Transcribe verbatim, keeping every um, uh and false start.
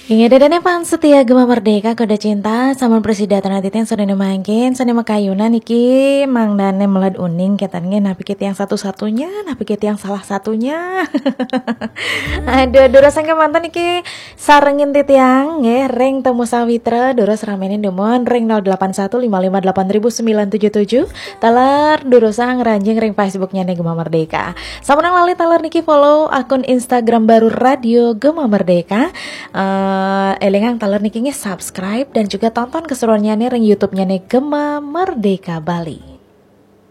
Ingat dadane pan setia Gema Merdeka Kode Cinta sama presida tanah titen sudah nemangkin sana makayuna niki mang dane melad uning ketannya napikit yang satu-satunya napikit yang salah satunya. Aduh aduh rasanya mantan niki sarengin titiang nge reng temu sawitra duros ramenin demon reng nol delapan satu lima lima delapan sembilan tujuh tujuh talar durosang ranjing reng Facebooknya nih Gema Merdeka. Samunang lali talar niki follow akun Instagram baru radio Gema Merdeka. Uh, elengang talar niki subscribe dan juga tonton keseruannya nih ring YouTube-nya nih Gema Merdeka Bali.